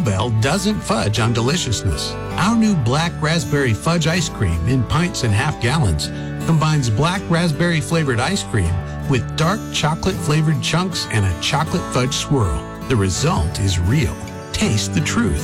Bluebell doesn't fudge on deliciousness. Our new Black Raspberry Fudge ice cream in pints and half gallons combines black raspberry flavored ice cream with dark chocolate flavored chunks and a chocolate fudge swirl. The result is real. Taste the truth.